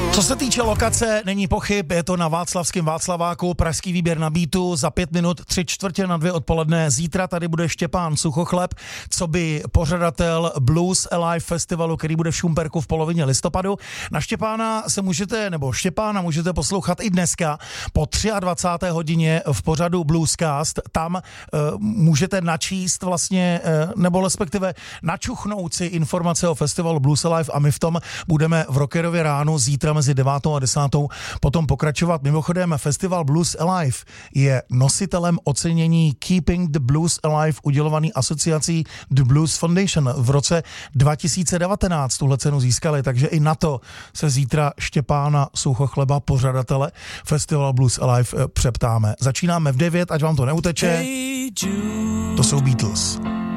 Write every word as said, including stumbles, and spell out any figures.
Co se týče lokace, není pochyb, je to na Václavském Václaváku, pražský výběr na Beatu, za pět minut, tři čtvrtě na dvě odpoledne. Zítra tady bude Štěpán Suchochleb, co by pořadatel Blues Alive festivalu, který bude v Šumperku v polovině listopadu. Na Štěpána se můžete, nebo Štěpána můžete poslouchat i dneska po dvacáté třetí hodině v pořadu Bluescast. Tam uh, můžete načíst vlastně, uh, nebo respektive načuchnout si informace o festivalu Blues Alive a my v tom budeme v Rockerově ránu zítra mezi devátou a desátou potom pokračovat. Mimochodem, festival Blues Alive je nositelem ocenění Keeping the Blues Alive udělovaný asociací The Blues Foundation. V roce dva tisíce devatenáct tuhle cenu získali, takže i na to se zítra Štěpána Suchochleba, pořadatele festivalu Blues Alive, přeptáme. Začínáme v devět, ať vám to neuteče. To jsou Beatles.